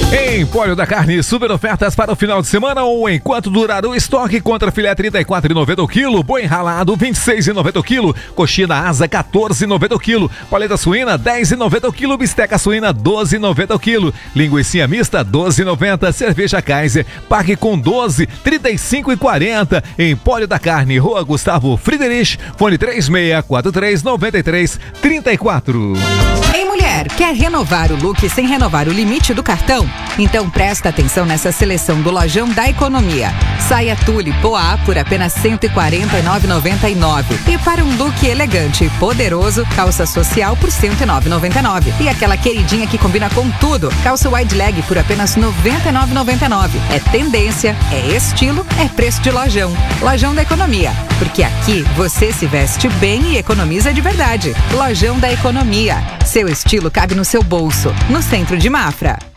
Empório da Carne, super ofertas para o final de semana ou enquanto durar o estoque. Contra filé R$ 34,90 o quilo, boi ralado R$ 26,90 o quilo, coxinha da asa R$ 14,90 o quilo, paleta suína R$ 10,90 o quilo, bisteca suína R$ 12,90 o quilo, linguiça mista R$ 12,90, cerveja Kaiser, pague com 12, R$ 35,40. Empório da Carne, Rua Gustavo Friedrich, fone 3643-9334. Ei, mulher, quer renovar o look sem renovar o limite do cartão? Então presta atenção nessa seleção do Lojão da Economia. Saia tule Poá por apenas R$ 149,99. E para um look elegante e poderoso, calça social por R$ 109,99. E aquela queridinha que combina com tudo, calça wide leg por apenas R$ 99,99. É tendência, é estilo, é preço de Lojão. Lojão da Economia, porque aqui você se veste bem e economiza de verdade. Lojão da Economia. Seu estilo cabe no seu bolso, no centro de Mafra.